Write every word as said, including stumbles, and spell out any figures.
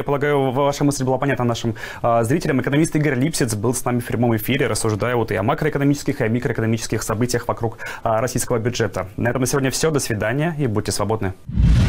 полагаю, ваша мысль была понятна нашим а, зрителям. Экономист Игорь Липсиц был с нами в прямом эфире, рассуждая вот и о макроэкономических, и о микроэкономических событиях вокруг а, российского бюджета. На этом на сегодня все. До свидания и будьте свободны.